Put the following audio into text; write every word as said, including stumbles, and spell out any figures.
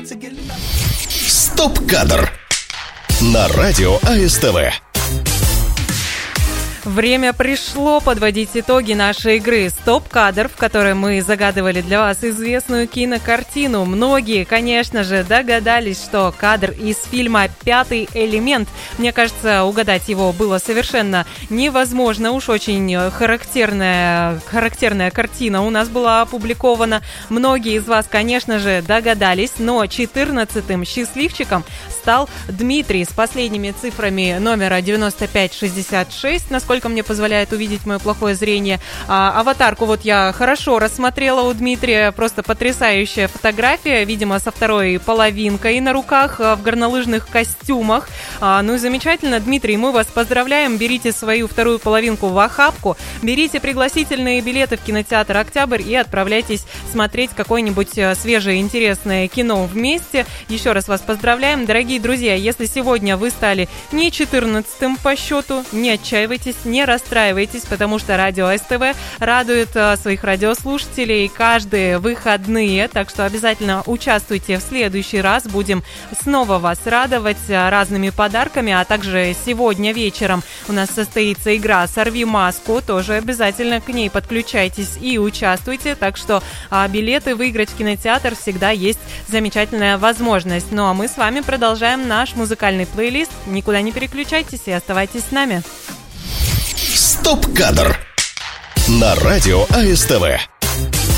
Стоп-кадр на радио АСТВ. Время пришло подводить итоги нашей игры «Стоп-кадр», в которой мы загадывали для вас известную кинокартину. Многие, конечно же, догадались, что кадр из фильма «Пятый элемент». Мне кажется, угадать его было совершенно невозможно. Уж очень характерная, характерная картина у нас была опубликована. Многие из вас, конечно же, догадались, но четырнадцатым счастливчиком стал Дмитрий с последними цифрами номера девяносто пять шестьдесят шесть, насколько мне позволяет увидеть мое плохое зрение. А, аватарку вот я хорошо рассмотрела у Дмитрия, просто потрясающая фотография, видимо, со второй половинкой на руках в горнолыжных костюмах. А, ну и замечательно, Дмитрий, мы вас поздравляем, берите свою вторую половинку в охапку, берите пригласительные билеты в кинотеатр «Октябрь» и отправляйтесь смотреть какое-нибудь свежее интересное кино вместе. Еще раз вас поздравляем, дорогие друзья, если сегодня вы стали не четырнадцатым по счету, не отчаивайтесь, не расстраивайтесь, потому что радио СТВ радует а, своих радиослушателей каждые выходные, так что обязательно участвуйте в следующий раз, будем снова вас радовать а, разными подарками, а также сегодня вечером у нас состоится игра «Сорви маску», тоже обязательно к ней подключайтесь и участвуйте, так что а, билеты выиграть в кинотеатр всегда есть замечательная возможность. Ну а мы с вами продолжаем наш музыкальный плейлист, никуда не переключайтесь и оставайтесь с нами. Стоп-кадр на радио АСТВ.